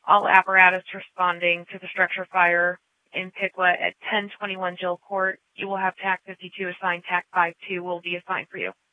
all apparatus responding to the structure fire in Piqua at 1021 Jill Court. You will have TAC 52 assigned. TAC 52 will be assigned for you.